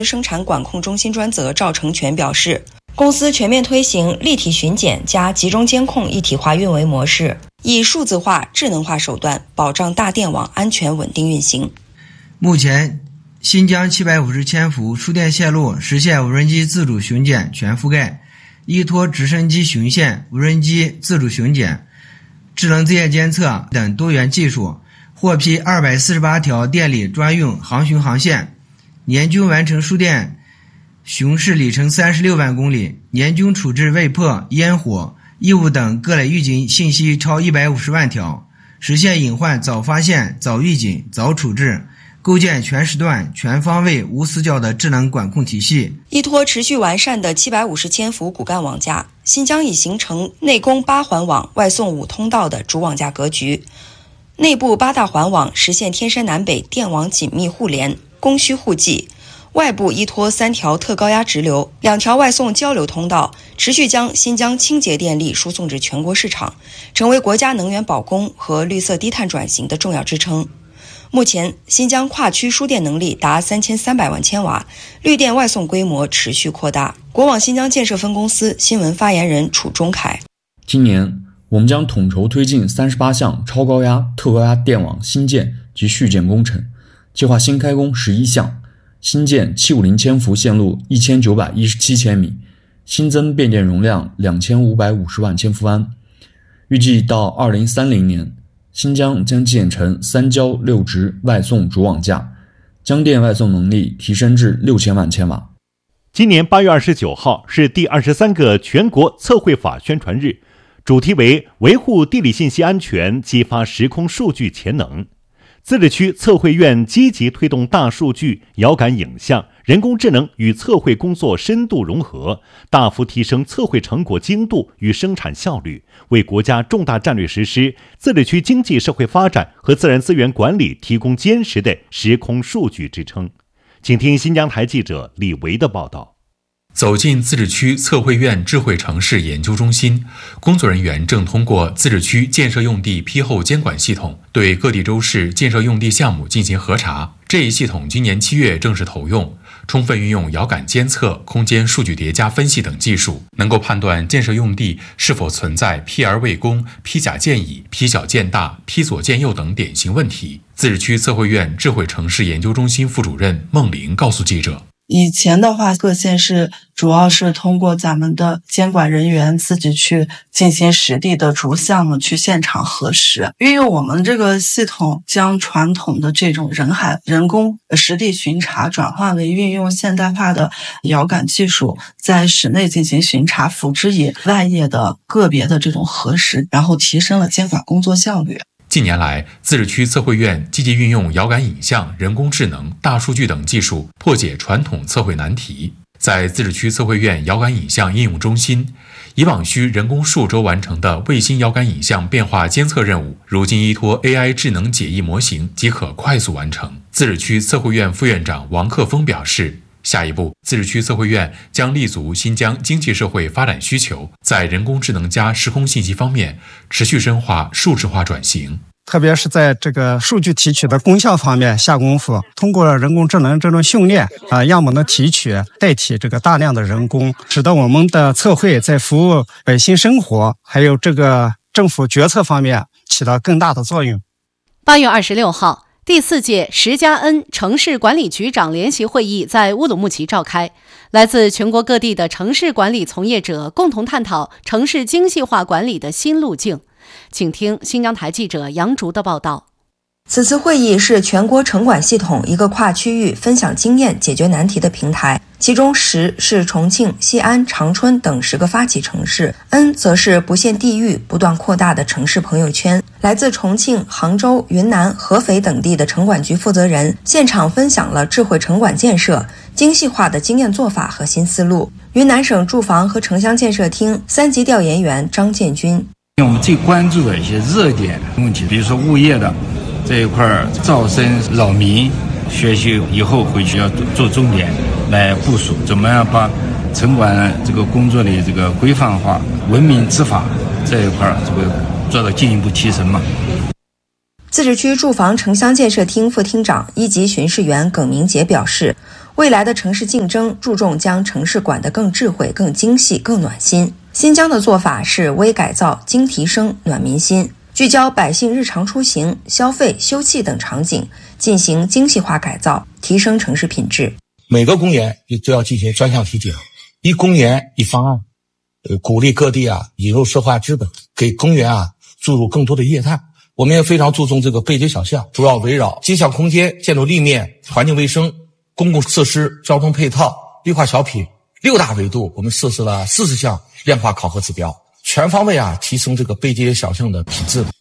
生产管控中心专责赵成全表示，公司全面推行立体巡检加集中监控一体化运维模式，以数字化、智能化手段保障大电网安全稳定运行。 目前，新疆750千伏输电线路实现无人机自主巡检全覆盖，依托直升机巡线、无人机自主巡检、智能自验监测等多元技术，获批248条电力专用航巡航线，年均完成输电巡视里程36万公里，年均处置未破、烟火、异物等各类预警信息超150万条，实现隐患早发现、早预警、早处置，构建全时段、全方位、无死角的智能管控体系。 依托持续完善的750千伏骨干网架，新疆已形成内供8环网、外送5通道的主网架格局。内部8大环网实现天山南北电网紧密互联、供需互济，外部依托3条特高压直流、2条外送交流通道，持续将新疆清洁电力输送至全国市场，成为国家能源保供和绿色低碳转型的重要支撑。目前，新疆跨区输电能力达3300万千瓦，绿电外送规模持续扩大。国网新疆建设分公司新闻发言人楚忠凯： 今年，我们将统筹推进38项超高压、特高压电网新建及续建工程，计划新开工11项，新建750千伏线路1917千米，新增变电容量2550万千伏安。预计到2030年，新疆将建成3交6直外送主网架，将电外送能力提升至6000万千瓦。 今年8月29号是第23个全国测绘法宣传日，主题为维护地理信息安全，激发时空数据潜能。自治区测绘院积极推动大数据、遥感影像、人工智能与测绘工作深度融合，大幅提升测绘成果精度与生产效率，为国家重大战略实施、自治区经济社会发展和自然资源管理提供坚实的时空数据支撑。请听新疆台记者李维的报道。 走进自治区测绘院智慧城市研究中心，工作人员正通过自治区建设用地批后监管系统，对各地州市建设用地项目进行核查。这一系统今年7月正式投用，充分运用遥感监测、空间数据叠加分析等技术，能够判断建设用地是否存在批而未供、批假建乙、批小建大、批左建右等典型问题。自治区测绘院智慧城市研究中心副主任孟玲告诉记者， 以前的话，各县市主要是通过咱们的监管人员自己去进行实地的逐项目去现场核实，运用我们这个系统，将传统的这种人工实地巡查转换为运用现代化的遥感技术，在室内进行巡查，辅之以外业的个别的这种核实，然后提升了监管工作效率。 近年来，自治区测绘院积极运用遥感影像、人工智能、大数据等技术，破解传统测绘难题。在自治区测绘院遥感影像应用中心，以往需人工数周完成的卫星遥感影像变化监测任务，如今依托 AI 智能解译模型即可快速完成。自治区测绘院副院长王克峰表示，下一步，自治区测绘院将立足新疆经济社会发展需求，在人工智能加时空信息方面持续深化数字化转型。 特别是在这个数据提取的功效方面下功夫，通过人工智能这种训练样本的提取代替这个大量的人工，使得我们的测绘在服务百姓生活还有这个政府决策方面起到更大的作用。 8月26号，第4届10+N城市管理局长联席会议在乌鲁木齐召开，来自全国各地的城市管理从业者共同探讨城市精细化管理的新路径。请听新疆台记者杨竹的报道。 此次会议是全国城管系统一个跨区域分享经验、解决难题的平台，其中10是重庆、西安、长春等10个发起城市， N 则是不限地域、不断扩大的城市朋友圈。来自重庆、杭州、云南、合肥等地的城管局负责人现场分享了智慧城管建设、精细化的经验做法和新思路。云南省住房和城乡建设厅3级调研员张建军， 我们最关注的一些热点问题，比如说物业的这一块噪声扰民，学习以后回去要做重点来部署，怎么样把城管这个工作的这个规范化、文明执法这一块这个做到进一步提升嘛。 自治区住房城乡建设厅副厅长、一级巡视员耿明杰表示，未来的城市竞争注重将城市管得更智慧、更精细、更暖心。新疆的做法是微改造、精提升、暖民心，聚焦百姓日常出行、消费、休憩等场景，进行精细化改造，提升城市品质。 每个公园都要进行专项体检，一公园一方案，鼓励各地引入社会化资本，给公园注入更多的液态。我们也非常注重这个背街小巷，主要围绕街巷空间、建筑立面、环境卫生、公共设施、交通配套、绿化小品6大维度，我们设置了40项量化考核指标，全方位提升这个背街小巷的品质。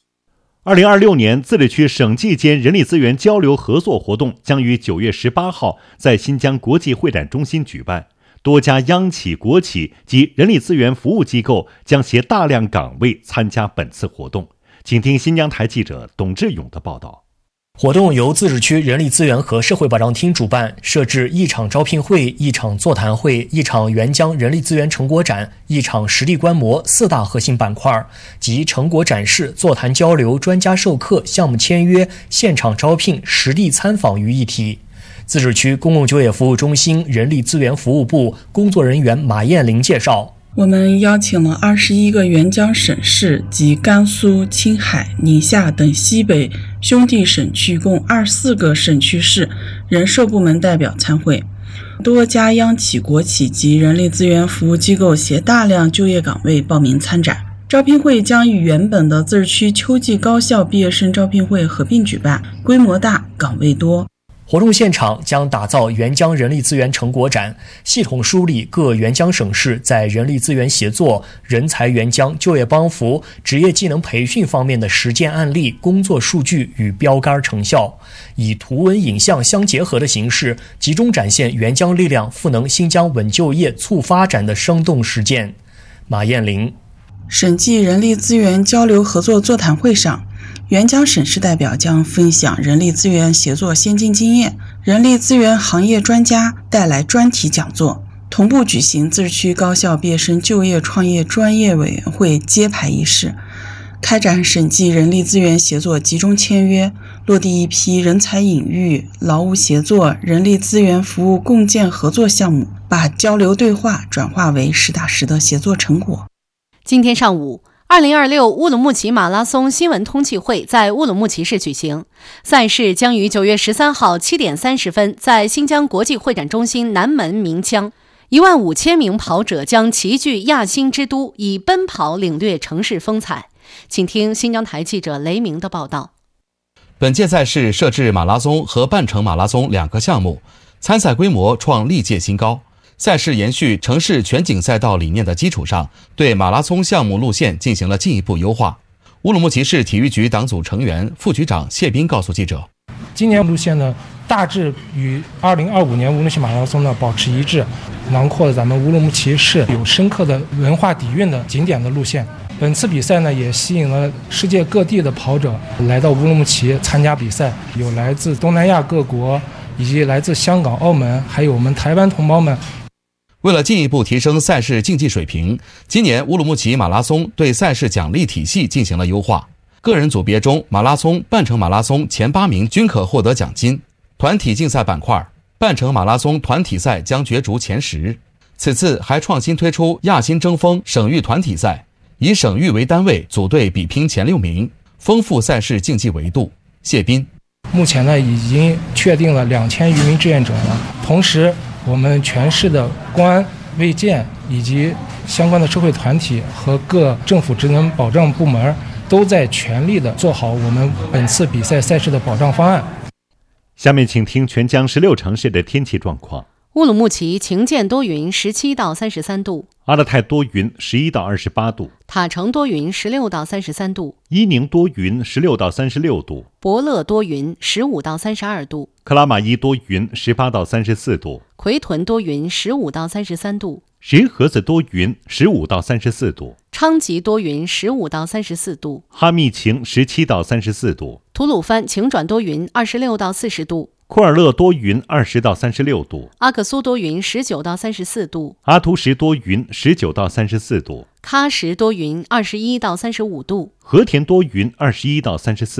2026年自治区省际间人力资源交流合作活动将于9月18号在新疆国际会展中心举办，多家央企、国企及人力资源服务机构将携大量岗位参加本次活动。请听新疆台记者董志勇的报道。 活动由自治区人力资源和社会保障厅主办，设置1场招聘会、1场座谈会、1场援疆人力资源成果展、1场实地观摩4大核心板块，即成果展示、座谈交流、专家授课、项目签约、现场招聘、实地参访于一体。自治区公共就业服务中心人力资源服务部工作人员马艳玲介绍， 我们邀请了21个援疆省市及甘肃、青海、宁夏等西北兄弟省区共24个省区市人社部门代表参会，多家央企、国企及人力资源服务机构携大量就业岗位报名参展。招聘会将与原本的自治区秋季高校毕业生招聘会合并举办，规模大，岗位多。 活动现场将打造援疆人力资源成果展，系统梳理各援疆省市在人力资源协作、人才援疆、就业帮扶、职业技能培训方面的实践案例、工作数据与标杆成效，以图文影像相结合的形式，集中展现援疆力量赋能新疆稳就业、促发展的生动实践。马艳玲， 省际人力资源交流合作座谈会上，援疆省市代表将分享人力资源协作先进经验，人力资源行业专家带来专题讲座，同步举行自治区高校毕业生就业创业专业委员会揭牌仪式，开展省际人力资源协作集中签约，落地一批人才引育、劳务协作、人力资源服务共建合作项目，把交流对话转化为实打实的协作成果。 今天上午，2026乌鲁木齐马拉松新闻通气会在乌鲁木齐市举行，赛事将于9月13号7点30分在新疆国际会展中心南门鸣枪。15000名跑者将齐聚亚新之都，以奔跑领略城市风采。请听新疆台记者雷鸣的报道。 本届赛事设置马拉松和半程马拉松2个项目，参赛规模创历届新高。赛事延续城市全景赛道理念的基础上，对马拉松项目路线进行了进一步优化。乌鲁木齐市体育局党组成员、副局长谢斌告诉记者， 今年路线呢大致与2025年乌鲁木齐马拉松呢保持一致，囊括了咱们乌鲁木齐市有深刻的文化底蕴的景点的路线。本次比赛呢也吸引了世界各地的跑者来到乌鲁木齐参加比赛，有来自东南亚各国，以及来自香港、澳门，还有我们台湾同胞们。 为了进一步提升赛事竞技水平，今年乌鲁木齐马拉松对赛事奖励体系进行了优化。个人组别中，马拉松、半程马拉松前8名均可获得奖金。团体竞赛板块，半程马拉松团体赛将角逐前10。此次还创新推出亚新争锋省域团体赛，以省域为单位组队比拼前6名，丰富赛事竞技维度。谢斌， 目前呢已经确定了2000余名志愿者了，同时我们全市的公安、卫健以及相关的社会团体和各政府职能保障部门都在全力的做好我们本次比赛赛事的保障方案。 下面请听全疆16城市的天气状况。 乌鲁木齐晴间多云17到33度， 阿勒泰多云11到28度， 塔城多云16到33度， 伊宁多云16到36度， 博乐多云15到32度， 克拉玛依多云18到34度， 奎屯多云15到33度， 石河子多云15到34度， 昌吉多云15到34度， 哈密晴17到34度， 吐鲁番晴转多云26到40度， 库尔勒多云20到36度， 阿克苏多云19到34度， 阿图什多云19到34度， 喀什多云21到35度， 和田多云21到34度，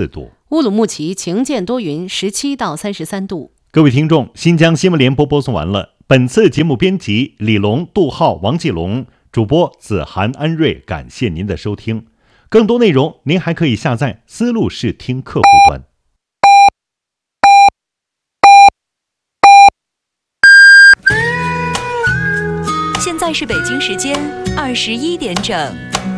乌鲁木齐晴见多云，17到33度。 各位听众，新疆新闻联播播送完了。本次节目编辑李龙、杜浩、王继龙，主播子涵、安瑞，感谢您的收听。更多内容您还可以下载思路视听客户端。 现在是北京时间21点整。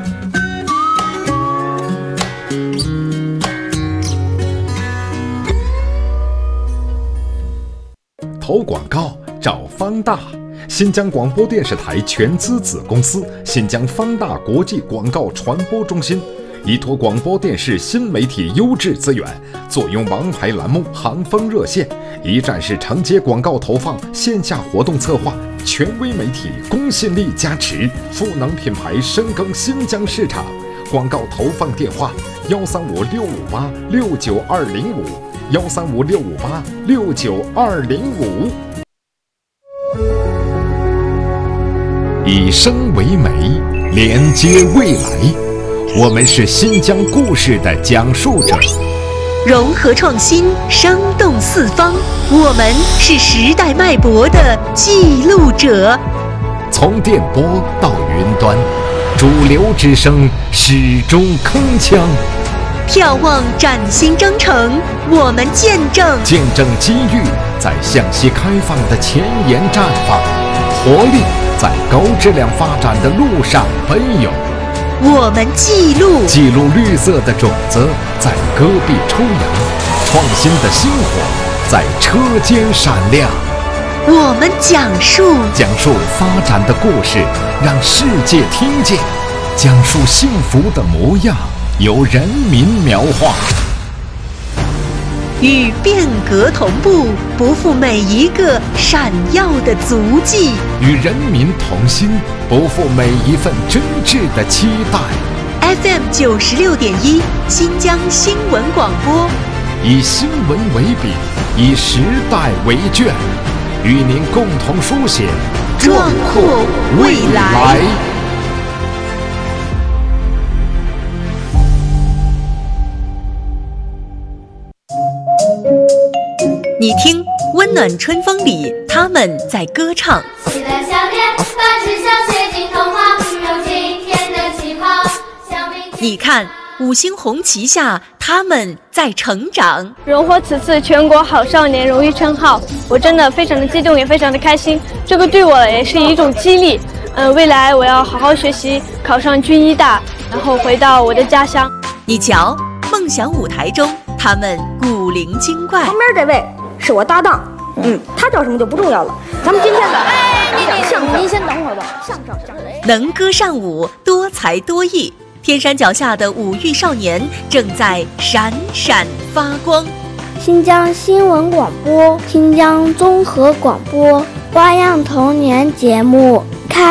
投广告找方大，新疆广播电视台全资子公司新疆方大国际广告传播中心，依托广播电视新媒体优质资源，坐拥王牌栏目、行风热线，一站式承接广告投放、线下活动策划，权威媒体公信力加持，赋能品牌深耕新疆市场。广告投放电话：135-658-69205，135-658-69205。以声为媒，连接未来。我们是新疆故事的讲述者， 融合创新，生动四方。我们是时代脉搏的记录者。 从电波到云端，主流之声始终铿锵。 眺望崭新征程，我们见证机遇在向西开放的前沿绽放，活力在高质量发展的路上奔涌。 我们记录绿色的种子在戈壁抽芽，创新的星火在车间闪亮。 我们讲述发展的故事，让世界听见；讲述幸福的模样，由人民描画。 与变革同步，不负每一个闪耀的足迹； 与人民同心，不负每一份真挚的期待。 FM 96.1，新疆新闻广播， 以新闻为笔，以时代为卷，与您共同书写壮阔未来。你听，温暖春风里，他们在歌唱。 期待小年，把志向写进童话，用今天的起跑向明天。 你看，五星红旗下，他们在成长。 荣获此次全国好少年荣誉称号，我真的非常的激动，也非常的开心。这个对我也是一种激励。未来我要好好学习，考上军医大，然后回到我的家乡。 你瞧，梦想舞台中，他们古灵精怪。 旁边这位是我搭档，他叫什么就不重要了。咱们今天的讲相声，您先等会儿吧。相声能歌善舞，多才多艺，天山脚下的五育少年正在闪闪发光。 新疆新闻广播、新疆综合广播、花样童年节目